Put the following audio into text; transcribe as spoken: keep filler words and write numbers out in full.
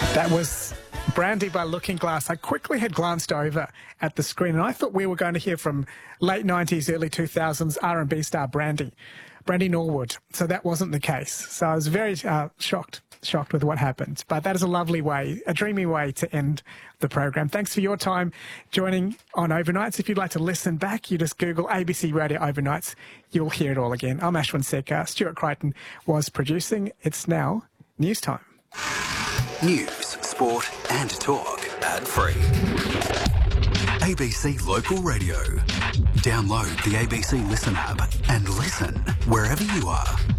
That was Brandy by Looking Glass. I quickly had glanced over at the screen and I thought we were going to hear from late nineties, early two thousands R and B star Brandy, Brandy Norwood. So that wasn't the case. So I was very uh, shocked, shocked with what happened. But that is a lovely way, a dreamy way to end the program. Thanks for your time joining on Overnights. If you'd like to listen back, you just Google A B C Radio Overnights. You'll hear it all again. I'm Ashwin Sekar. Stuart Crichton was producing. It's now news time. News, sport and talk. Ad-free. A B C Local Radio. Download the A B C Listen app and listen wherever you are.